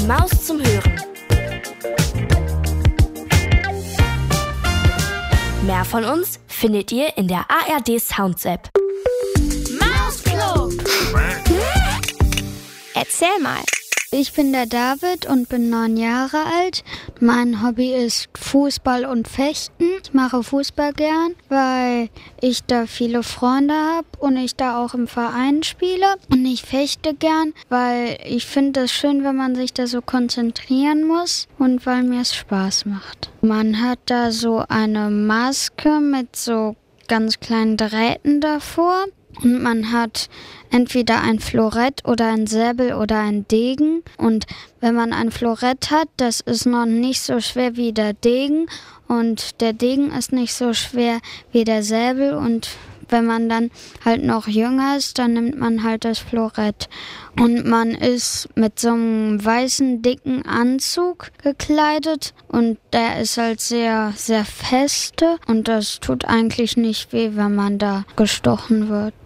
Maus zum Hören. Mehr von uns findet ihr in der ARD Sounds App. Mausclub! Erzähl mal. Ich bin der David und bin 9 Jahre alt. Mein Hobby ist Fußball und Fechten. Ich mache Fußball gern, weil ich da viele Freunde habe und ich da auch im Verein spiele. Und ich fechte gern, weil ich finde es schön, wenn man sich da so konzentrieren muss und weil mir es Spaß macht. Man hat da so eine Maske mit so ganz kleinen Drähten davor. Und man hat entweder ein Florett oder ein Säbel oder ein Degen. Und wenn man ein Florett hat, das ist noch nicht so schwer wie der Degen. Und der Degen ist nicht so schwer wie der Säbel. Und wenn man dann halt noch jünger ist, dann nimmt man halt das Florett. Und man ist mit so einem weißen, dicken Anzug gekleidet. Und der ist halt sehr, sehr feste. Und das tut eigentlich nicht weh, wenn man da gestochen wird.